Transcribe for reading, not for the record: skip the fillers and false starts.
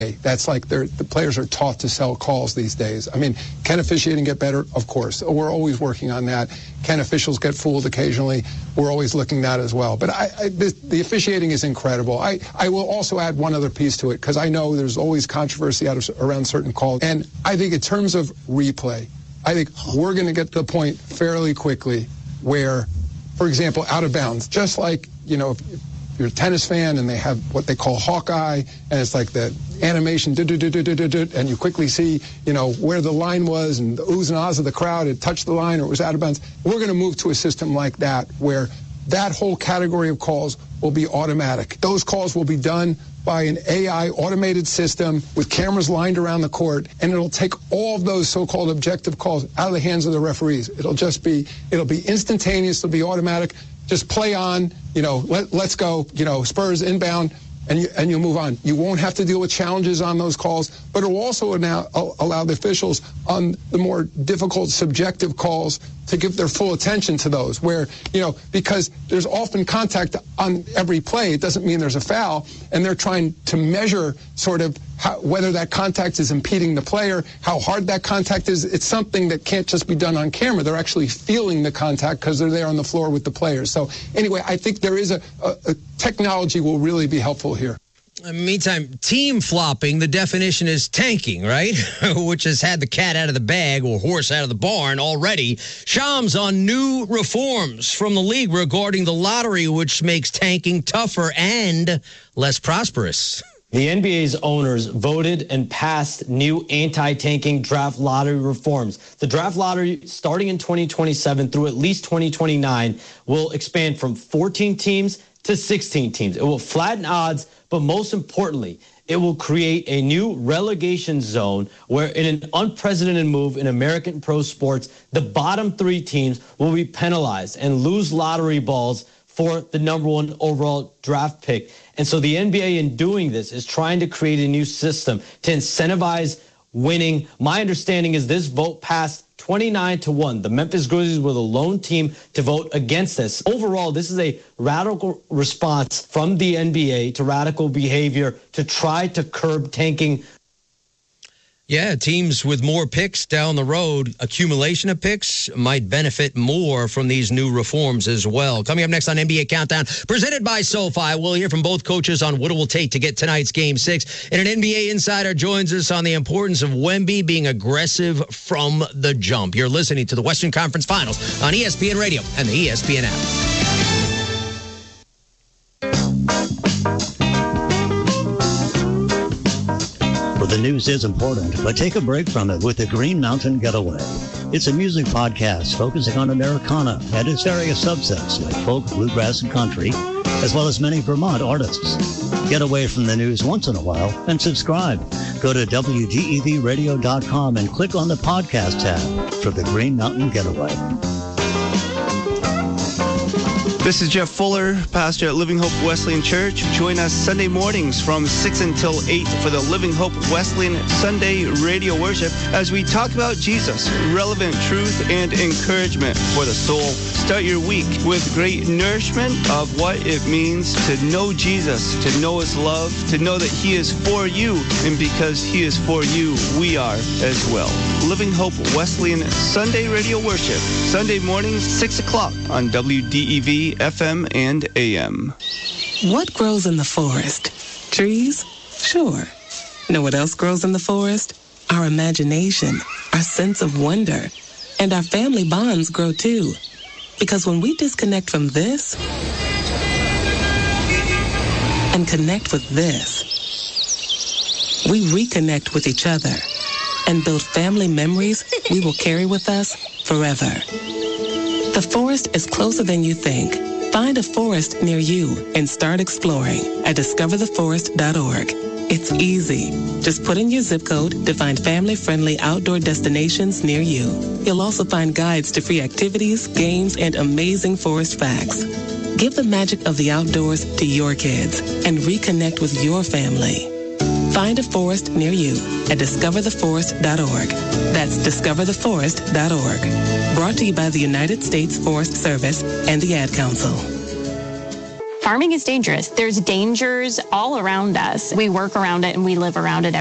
That's like the players are taught to sell calls these days. I mean, can officiating get better? Of course. We're always working on that. Can officials get fooled occasionally? We're always looking at that as well. But the officiating is incredible. I will also add one other piece to it, because I know there's always controversy around certain calls. And I think in terms of replay, I think we're going to get to the point fairly quickly where, for example, out of bounds, just like, you know, if you're a tennis fan and they have what they call Hawkeye, and it's like the animation, and you quickly see, you know, where the line was and the oohs and ahs of the crowd had touched the line or it was out of bounds. We're going to move to a system like that where that whole category of calls will be automatic. Those calls will be done by an AI automated system with cameras lined around the court, and it'll take all of those so-called objective calls out of the hands of the referees. It'll be instantaneous, it'll be automatic. Just play on, you know, let's go, you know, Spurs inbound, and you move on. You won't have to deal with challenges on those calls, but it will also now allow the officials on the more difficult subjective calls to give their full attention to those, where, you know, because there's often contact on every play. It doesn't mean there's a foul, and they're trying to measure sort of whether that contact is impeding the player, how hard that contact is. It's something that can't just be done on camera. They're actually feeling the contact because they're there on the floor with the players. So anyway, I think there is a technology will really be helpful here. Meantime, team flopping, the definition is tanking, right? Which has had the cat out of the bag or horse out of the barn already. Shams on new reforms from the league regarding the lottery, which makes tanking tougher and less prosperous. The NBA's owners voted and passed new anti-tanking draft lottery reforms. The draft lottery, starting in 2027 through at least 2029, will expand from 14 teams to 16 teams. It will flatten odds, but most importantly, it will create a new relegation zone where, in an unprecedented move in American pro sports, the bottom three teams will be penalized and lose lottery balls for the #1 overall draft pick. And so the NBA, in doing this, is trying to create a new system to incentivize winning. My understanding is this vote passed 29-1. The Memphis Grizzlies were the lone team to vote against this. Overall, this is a radical response from the NBA to radical behavior to try to curb tanking. Yeah, teams with more picks down the road, accumulation of picks might benefit more from these new reforms as well. Coming up next on NBA Countdown, presented by SoFi, we'll hear from both coaches on what it will take to get tonight's Game 6. And an NBA insider joins us on the importance of Wemby being aggressive from the jump. You're listening to the Western Conference Finals on ESPN Radio and the ESPN app. The news is important, but take a break from it with the Green Mountain Getaway. It's a music podcast focusing on Americana and its various subsets like folk, bluegrass, and country, as well as many Vermont artists. Get away from the news once in a while and subscribe. Go to WGEVradio.com and click on the podcast tab for the Green Mountain Getaway. This is Jeff Fuller, pastor at Living Hope Wesleyan Church. Join us Sunday mornings from 6 until 8 for the Living Hope Wesleyan Sunday radio worship as we talk about Jesus, relevant truth and encouragement for the soul. Start your week with great nourishment of what it means to know Jesus, to know his love, to know that he is for you, and because he is for you, we are as well. Living Hope Wesleyan Sunday radio worship, Sunday mornings, 6 o'clock on WDEV FM and AM. What grows in the forest? Trees? Sure. Know what else grows in the forest? Our imagination, our sense of wonder, and our family bonds grow too. Because when we disconnect from this and connect with this, we reconnect with each other and build family memories we will carry with us forever. The forest is closer than you think. Find a forest near you and start exploring at discovertheforest.org. It's easy. Just put in your zip code to find family-friendly outdoor destinations near you. You'll also find guides to free activities, games, and amazing forest facts. Give the magic of the outdoors to your kids and reconnect with your family. Find a forest near you at discovertheforest.org. That's discovertheforest.org. Brought to you by the United States Forest Service and the Ad Council. Farming is dangerous. There's dangers all around us. We work around it and we live around it